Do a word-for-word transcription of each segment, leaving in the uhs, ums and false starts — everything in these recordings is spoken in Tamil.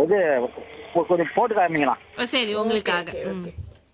இது கொ- கொஞ்சம் போட்டு காமிங்களா? ஓ, சரி உங்களுக்காக. ம்.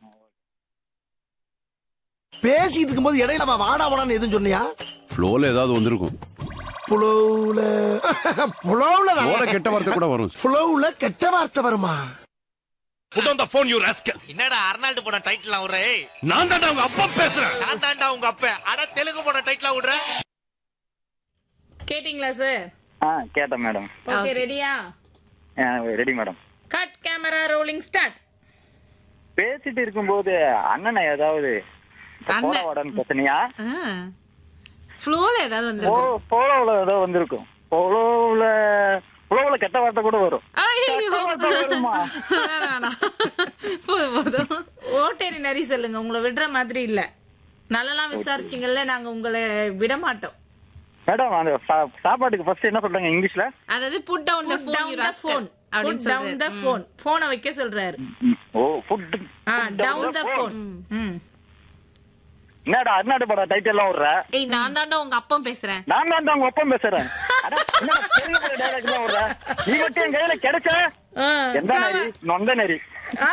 பேசிட்டு இருக்கும்போது இடையில அவன் வாடா வாடான்னு எதுவும் சொன்னியா? ஃப்ளோல ஏதாவது வந்திருக்கும். புலவுல புலவுல ஃப்ளோல கெட்ட வார்த்தை கூட வரும். புலவுல கெட்ட வார்த்தை வருமா? Put on the phone, you rascal. என்னடா அர்னால்டு போன டைட்டில் விடுற? நான் தான்டா உங்க அப்பா பேசுறேன். நான் தான்டா உங்க அப்பா. அட தெலுங்கு போன டைட்டில் விடுற? கேட்டிங்களா சார்? ஆ கேட்டேன் மேடம். ஓகே, ரெடியா? Ready madam. Cut camera rolling start. பேசிட்டு இருக்கும்போது அண்ணனை ஏதாவது அண்ணன். போட வாடான்னு பிரச்சனையா? ஆ. ஃப்ளோல ஏதாவது போ வந்திருக்கும். போலோவில் ஏதோ வந்திருக்கும். போலோவில் புலவுல கெட்ட வார்த்தை கூட வரும். ஐயோ. கெட்ட வார்த்தை வருமா? வேணாம், வேணாம். போதும், போதும். ஓட்டேரி நரி சொல்லுங்க, உங்களை விடுற மாதிரி இல்ல. நல்லலாம் விசாரிச்சீங்கல்ல, நாங்க உங்களை விட மாட்டோம். மேடம் அந்த சா- சாப்பாட்டுக்கு ஃபர்ஸ்ட் என்ன சொல்றாங்க இங்கிலீஷ்ல? அதாவது put down the Put phone, down you the rascal phone. அப்படின்னு Put down the சொல்றாரு. phone. Phone அ வைக்க சொல்றாரு. ஓ food ah, down the phone. ம். என்னடா அர்நாடு பட டைட்டில் எல்லாம் விடுற? ஏய், நான் தாண்டா உங்க அப்பா பேசுறேன். நான் தான் உங்க ஒப்பம் பேசுறேன். அட, என்னடா பெரிய பெரிய dialogue எல்லாம் விடுற? நீ மட்டும் என் கையில கிடைச்ச ஆ. எந்த நரி? நொந்த நரி. ஆ,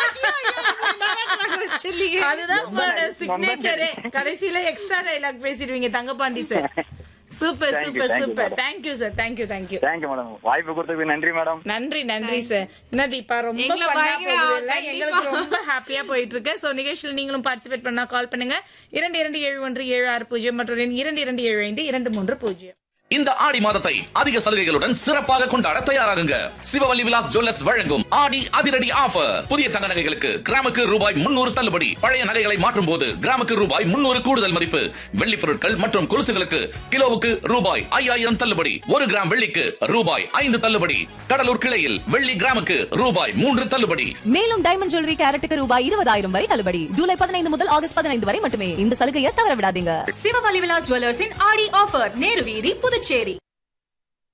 சொல்லியே. அதுதான் உங்களோட சிக்னேச்சரே. கடைசியில extra dialogue பேசிடுவீங்க Thangapandi sir. Super Thank you, super thank you, super. madam. Thank you sir, thank you thank you. Thank you madam. வாய்ப்பு கொடுத்ததுக்கு நன்றி மேடம். நன்றி நன்றி சார். என்ன தீபா ரொம்ப எங்களை fun ஆ பயங்கர போகுது இல்ல? கண்டிப்பா. எங்களுக்கு ரொம்ப ஹாப்பியா போயிட்டு இருக்கு. சோ நிகழ்ச்சியில் நீங்களும் பார்ட்டிசிபேட் பண்ணா கால் பண்ணுங்க இரண்டு இரண்டு ஏழு ஒன்று ஏழு ஆறு பூஜ்ஜியம் மற்றும் இரண்டு இரண்டு ஏழு ஐந்து இரண்டு மூன்று பூஜ்ஜியம். இந்த ஆடி மாதத்தை அதிக சலுகைகளுடன் சிறப்பாக கொண்டாட தயாராகுங்க. சிவவல்லி விலாஸ் ஜுவல்லர்ஸ் வழங்கும் ஆடி அதிரடி ஆஃபர். புதிய தங்க நகைகளுக்கு கிராமுக்கு ரூபாய் முன்னூறு தள்ளுபடி. பழைய நகைகளை மாற்றும் போது கிராமுக்கு ரூபாய் முன்னூறு கூடுதல் மதிப்பு. வெள்ளி பொருட்கள் மற்றும் கொலுசுகளுக்கு கிலோவுக்கு ரூபாய் ஐயாயிரம் தள்ளுபடி. ஒரு கிராம் வெள்ளிக்கு ரூபாய் ஐந்து தள்ளுபடி. கடலூர் கிளையில் வெள்ளி கிராமுக்கு ரூபாய் மூன்று தள்ளுபடி. மேலும் டைமண்ட் ஜுவல்லரி கேரட்டுக்கு ரூபாய் இருபதாயிரம் வரை தள்ளுபடி. ஜூலை பதினைந்து முதல் ஆகஸ்ட் பதினைந்து வரை மட்டுமே. இந்த சலுகையை தவற விடாதீங்க. சிவவல்லி விலாஸ் ஜுவல்லர்ஸின் ஆடி ஆஃபர் நேரு வீதி புதுச்சேரி.